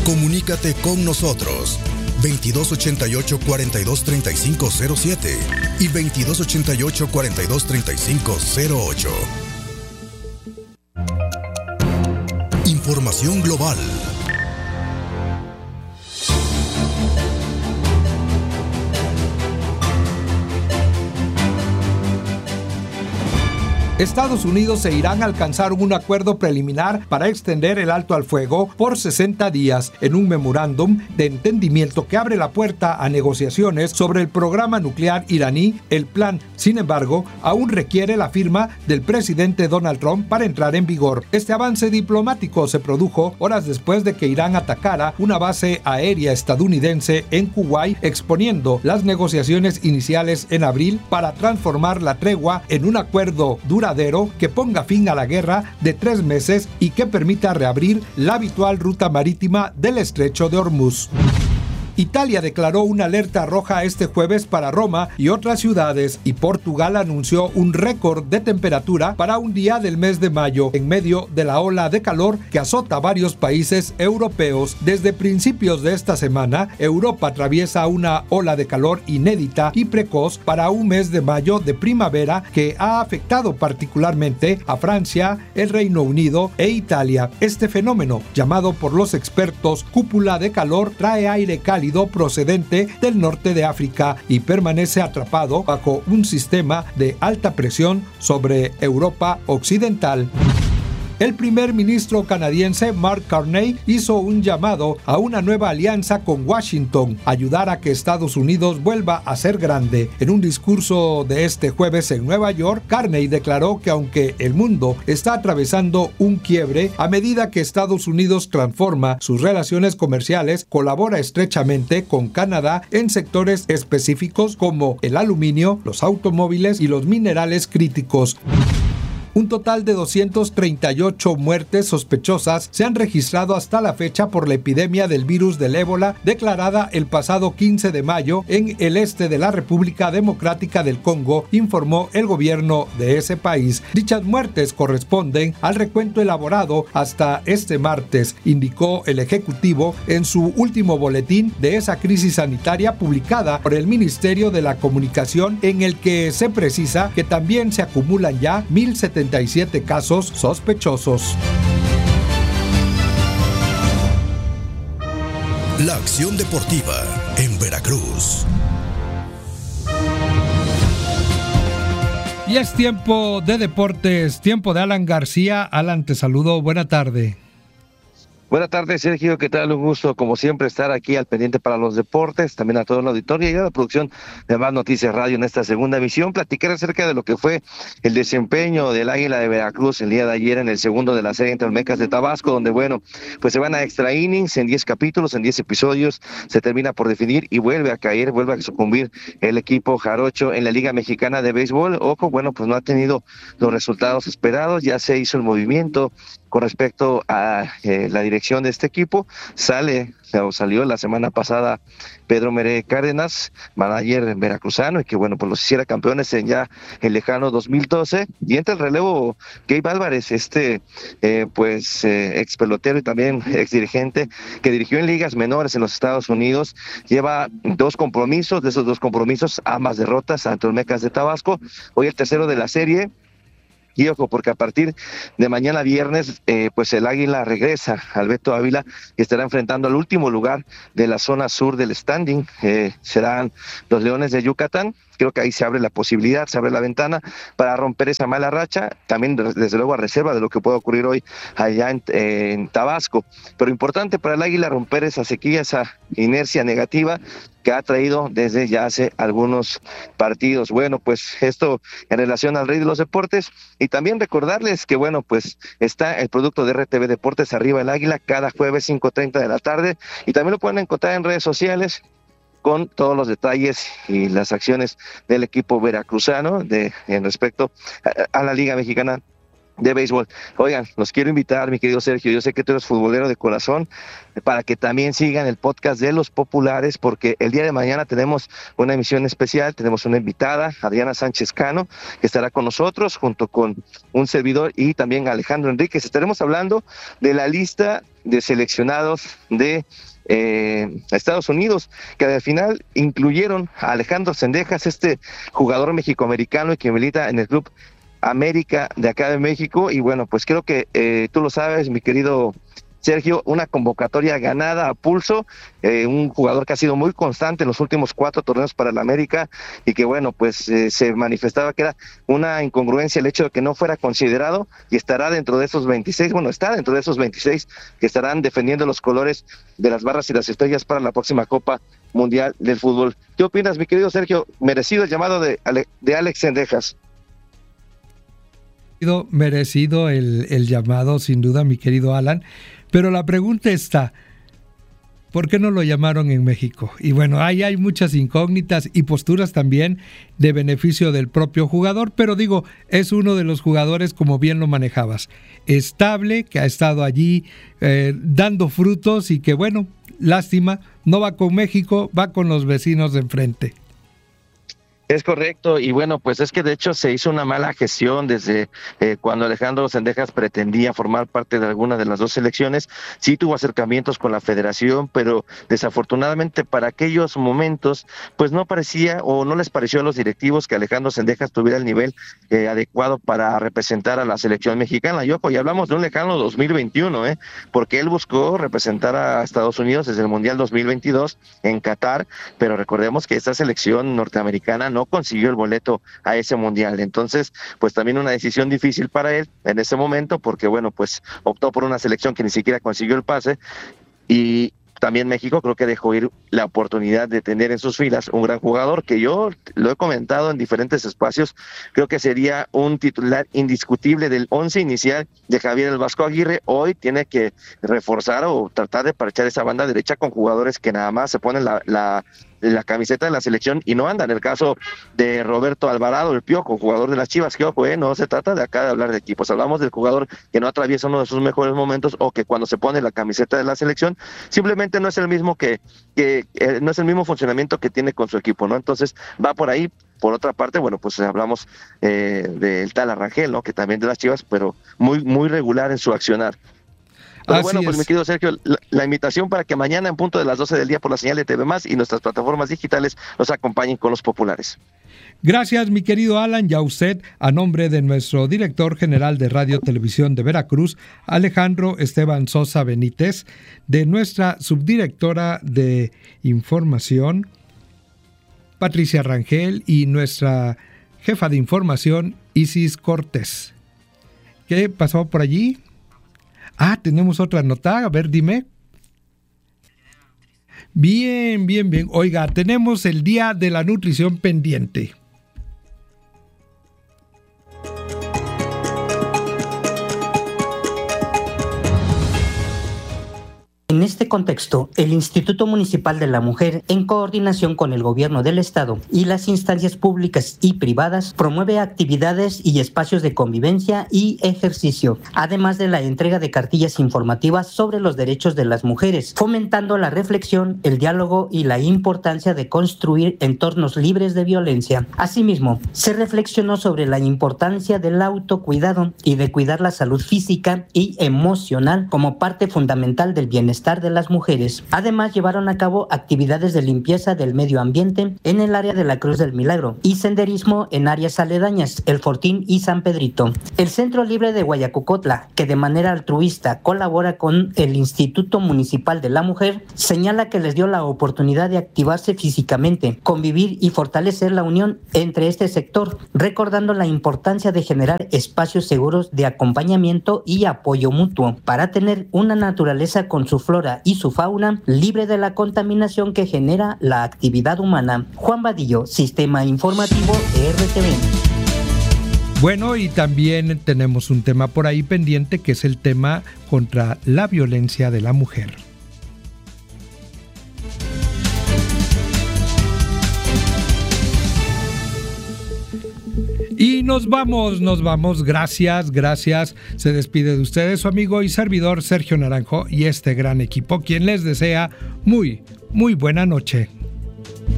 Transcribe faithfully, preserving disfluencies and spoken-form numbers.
Comunícate con nosotros veintidós ochenta y ocho, cuarenta y dos, treinta y cinco cero siete y veintidós ochenta y ocho, cuarenta y dos, treinta y cinco cero ocho. Información global. Estados Unidos e Irán alcanzaron un acuerdo preliminar para extender el alto al fuego por sesenta días en un memorándum de entendimiento que abre la puerta a negociaciones sobre el programa nuclear iraní. El plan, sin embargo, aún requiere la firma del presidente Donald Trump para entrar en vigor. Este avance diplomático se produjo horas después de que Irán atacara una base aérea estadounidense en Kuwait, exponiendo las negociaciones iniciales en abril para transformar la tregua en un acuerdo duradero que ponga fin a la guerra de tres meses y que permita reabrir la habitual ruta marítima del estrecho de Hormuz. Italia declaró una alerta roja este jueves para Roma y otras ciudades, y Portugal anunció un récord de temperatura para un día del mes de mayo, en medio de la ola de calor que azota varios países europeos. Desde principios de esta semana, Europa atraviesa una ola de calor inédita y precoz para un mes de mayo de primavera que ha afectado particularmente a Francia, el Reino Unido e Italia. Este fenómeno, llamado por los expertos cúpula de calor, trae aire cálido procedente del norte de África y permanece atrapado bajo un sistema de alta presión sobre Europa occidental. El primer ministro canadiense Mark Carney hizo un llamado a una nueva alianza con Washington, ayudar a que Estados Unidos vuelva a ser grande. En un discurso de este jueves en Nueva York, Carney declaró que aunque el mundo está atravesando un quiebre, a medida que Estados Unidos transforma sus relaciones comerciales, colabora estrechamente con Canadá en sectores específicos como el aluminio, los automóviles y los minerales críticos. Un total de doscientas treinta y ocho muertes sospechosas se han registrado hasta la fecha por la epidemia del virus del ébola declarada el pasado quince de mayo en el este de la República Democrática del Congo, informó el gobierno de ese país. Dichas muertes corresponden al recuento elaborado hasta este martes, indicó el Ejecutivo en su último boletín de esa crisis sanitaria publicada por el Ministerio de la Comunicación, en el que se precisa que también se acumulan ya mil setenta y siete casos sospechosos. La acción deportiva en Veracruz. Y es tiempo de deportes, tiempo de Alan García. Alan, te saludo, buena tarde. Buenas tardes, Sergio, ¿qué tal? Un gusto, como siempre, estar aquí al pendiente para los deportes, también a toda la auditoría y a la producción de Más Noticias Radio en esta segunda emisión. Platicar acerca de lo que fue el desempeño del Águila de Veracruz el día de ayer en el segundo de la serie entre Olmecas de Tabasco, donde, bueno, pues se van a extra innings en diez capítulos, en diez episodios, se termina por definir y vuelve a caer, vuelve a sucumbir el equipo jarocho en la Liga Mexicana de Béisbol. Ojo, bueno, pues no ha tenido los resultados esperados, ya se hizo el movimiento con respecto a eh, la dirección de este equipo. Sale, o salió la semana pasada Pedro Meré Cárdenas, manager veracruzano, y que bueno, pues los hiciera campeones en ya el lejano dos mil doce, y entra el relevo Gabe Álvarez, este eh, pues eh, ex pelotero y también ex dirigente que dirigió en ligas menores en los Estados Unidos. Lleva dos compromisos, de esos dos compromisos, ambas derrotas ante Olmecas de Tabasco. Hoy el tercero de la serie. Y ojo, porque a partir de mañana viernes, eh, pues el Águila regresa al Beto Ávila y estará enfrentando al último lugar de la zona sur del standing. Eh, serán los Leones de Yucatán. Creo que ahí se abre la posibilidad, se abre la ventana para romper esa mala racha, también desde luego a reserva de lo que pueda ocurrir hoy allá en, eh, en Tabasco. Pero importante para el Águila romper esa sequía, esa inercia negativa que ha traído desde ya hace algunos partidos. Bueno, pues esto en relación al Rey de los Deportes, y también recordarles que, bueno, pues está el producto de R T V Deportes Arriba el Águila cada jueves cinco treinta de la tarde, y también lo pueden encontrar en redes sociales con todos los detalles y las acciones del equipo veracruzano de en respecto a, a la Liga Mexicana de béisbol. Oigan, los quiero invitar, mi querido Sergio, yo sé que tú eres futbolero de corazón, para que también sigan el podcast de Los Populares, porque el día de mañana tenemos una emisión especial, tenemos una invitada, Adriana Sánchez Cano, que estará con nosotros, junto con un servidor y también Alejandro Enríquez. Estaremos hablando de la lista de seleccionados de Eh, Estados Unidos, que al final incluyeron a Alejandro Zendejas, este jugador mexicoamericano y que milita en el Club América de acá de México. Y bueno, pues creo que eh, tú lo sabes, mi querido Sergio, una convocatoria ganada a pulso, eh, un jugador que ha sido muy constante en los últimos cuatro torneos para el América y que bueno, pues eh, se manifestaba que era una incongruencia el hecho de que no fuera considerado, y estará dentro de esos veintiséis, bueno, está dentro de esos veintiséis que estarán defendiendo los colores de las barras y las estrellas para la próxima Copa Mundial del Fútbol. ¿Qué opinas, mi querido Sergio? ¿Merecido el llamado de, Ale, de Alex Zendejas? Merecido el, el llamado, sin duda, mi querido Alan. Pero la pregunta está, ¿por qué no lo llamaron en México? Y bueno, ahí hay muchas incógnitas y posturas también de beneficio del propio jugador, pero digo, es uno de los jugadores, como bien lo manejabas, estable, que ha estado allí eh, dando frutos y que bueno, lástima, no va con México, va con los vecinos de enfrente. Es correcto, y bueno, pues es que de hecho se hizo una mala gestión desde eh, cuando Alejandro Zendejas pretendía formar parte de alguna de las dos selecciones. Sí tuvo acercamientos con la federación, pero desafortunadamente para aquellos momentos, pues no parecía o no les pareció a los directivos que Alejandro Zendejas tuviera el nivel eh, adecuado para representar a la selección mexicana. Y ojo, y hablamos de un lejano dos mil veintiuno, ¿eh? porque él buscó representar a Estados Unidos desde el Mundial dos mil veintidós en Qatar, pero recordemos que esta selección norteamericana no no consiguió el boleto a ese mundial. Entonces, pues también una decisión difícil para él en ese momento, porque bueno, pues optó por una selección que ni siquiera consiguió el pase, y también México creo que dejó ir la oportunidad de tener en sus filas un gran jugador que yo lo he comentado en diferentes espacios, creo que sería un titular indiscutible del once inicial de Javier El Vasco Aguirre. Hoy tiene que reforzar o tratar de parchar esa banda derecha con jugadores que nada más se ponen la, la la camiseta de la selección y no andan. El caso de Roberto Alvarado, el Piojo, jugador de las Chivas, que ojo, eh, no se trata de acá de hablar de equipos, hablamos del jugador que no atraviesa uno de sus mejores momentos o que cuando se pone la camiseta de la selección simplemente no es el mismo que, que eh, no es el mismo funcionamiento que tiene con su equipo, ¿no? Entonces va por ahí. Por otra parte, bueno, pues hablamos eh, del tal Arrangel, ¿no? Que también de las Chivas, pero muy, muy regular en su accionar. Pero Así bueno, pues es. mi querido Sergio, la, la invitación para que mañana en punto de las doce del día por la señal de T V Más y nuestras plataformas digitales nos acompañen con Los Populares. Gracias, mi querido Alan, y a usted, a nombre de nuestro director general de Radio Televisión de Veracruz, Alejandro Esteban Sosa Benítez, de nuestra subdirectora de Información, Patricia Rangel, y nuestra jefa de información, Isis Cortés. ¿Qué pasó por allí? Ah, tenemos otra nota, a ver, dime. Bien, bien, bien. Oiga, tenemos el Día de la Nutrición pendiente. En este contexto, el Instituto Municipal de la Mujer, en coordinación con el Gobierno del Estado y las instancias públicas y privadas, promueve actividades y espacios de convivencia y ejercicio, además de la entrega de cartillas informativas sobre los derechos de las mujeres, fomentando la reflexión, el diálogo y la importancia de construir entornos libres de violencia. Asimismo, se reflexionó sobre la importancia del autocuidado y de cuidar la salud física y emocional como parte fundamental del bienestar de las mujeres. Además, llevaron a cabo actividades de limpieza del medio ambiente en el área de la Cruz del Milagro y senderismo en áreas aledañas, El Fortín y San Pedrito. El Centro Libre de Guayacocotla, que de manera altruista colabora con el Instituto Municipal de la Mujer, señala que les dio la oportunidad de activarse físicamente, convivir y fortalecer la unión entre este sector, recordando la importancia de generar espacios seguros de acompañamiento y apoyo mutuo para tener una naturaleza con su flora y su fauna libre de la contaminación que genera la actividad humana. Juan Vadillo, Sistema Informativo R T V. Bueno, y también tenemos un tema por ahí pendiente, que es el tema contra la violencia de la mujer. Y nos vamos, nos vamos. Gracias, gracias. Se despide de ustedes su amigo y servidor Sergio Naranjo y este gran equipo, quien les desea muy, muy buena noche.